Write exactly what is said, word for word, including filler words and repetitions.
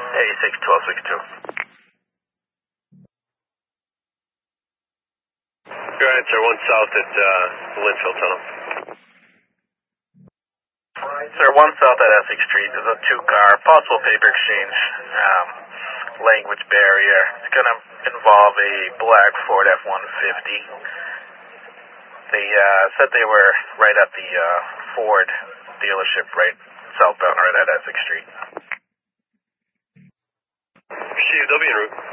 eighty-six, twelve sixty-two. Go ahead, sir. One south at uh, the Linfield Tunnel. Sir, one south at Essex Street. There's a two-car, possible paper exchange, um, language barrier. It's going to involve a black Ford F one fifty. They uh, said they were right at the uh, Ford dealership, right southbound, right at Essex Street. Received. They'll be en route.